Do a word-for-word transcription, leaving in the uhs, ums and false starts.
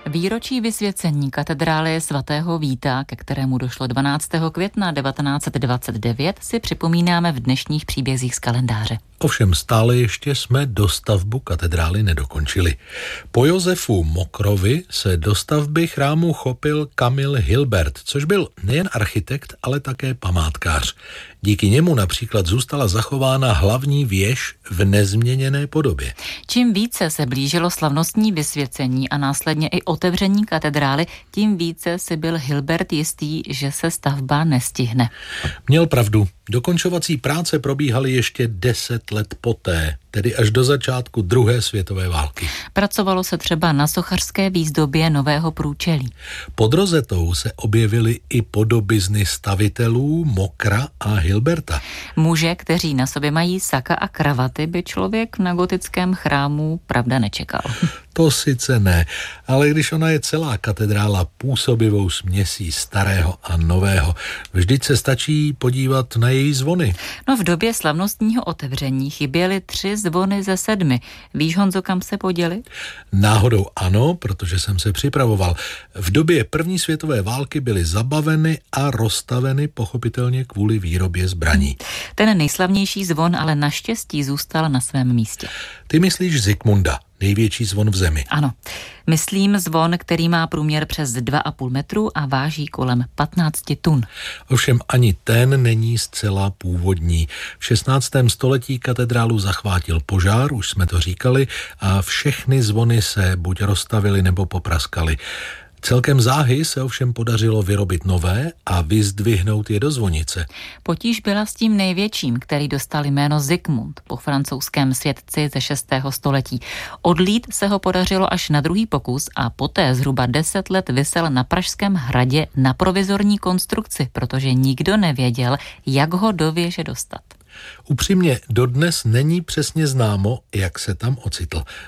Výročí vysvěcení katedrály svatého Víta, ke kterému došlo dvanáctého května devatenáct set dvacet devět, si připomínáme v dnešních příbězích z kalendáře. Ovšem stále ještě jsme dostavbu katedrály nedokončili. Po Josefu Mokrovi se dostavby chrámu chopil Kamil Hilbert, což byl nejen architekt, ale také památkář. Díky němu například zůstala zachována hlavní věž v nezměněné podobě. Čím více se blížilo slavnostní vysvěcení a následně i otevření katedrály, tím více si byl Hilbert jistý, že se stavba nestihne. Měl pravdu. Dokončovací práce probíhaly ještě deset let poté, tedy až do začátku druhé světové války. Pracovalo se třeba na sochařské výzdobě nového průčelí. Pod rozetou se objevily i podobizny stavitelů Mokra a Hilberta. Muže, kteří na sobě mají saka a kravaty, by člověk na gotickém chrámu pravda nečekal. To sice ne, ale když ona je celá katedrála působivou směsí starého a nového, vždyť se stačí podívat na její zvony. No v době slavnostního otevření chyběly tři zvony ze sedmi. Víš, Honzo, kam se poděly? Náhodou ano, protože jsem se připravoval. V době první světové války byly zabaveny a rozstaveny pochopitelně kvůli výrobě zbraní. Ten nejslavnější zvon ale naštěstí zůstal na svém místě. Ty myslíš Zikmunda, největší zvon v zemi. Ano, myslím zvon, který má průměr přes dva a půl metru a váží kolem patnáct tun. Ovšem ani ten není zcela původní. V šestnáctém století katedrálu zachvátil požár, už jsme to říkali, a všechny zvony se buď rozstavily nebo popraskaly. Celkem záhy se ovšem podařilo vyrobit nové a vyzdvihnout je do zvonice. Potíž byla s tím největším, který dostal jméno Zikmund, po francouzském svědci ze šestého století. Odlít se ho podařilo až na druhý pokus a poté zhruba deset let visel na Pražském hradě na provizorní konstrukci, protože nikdo nevěděl, jak ho do věže dostat. Upřímně, dodnes není přesně známo, jak se tam ocitl.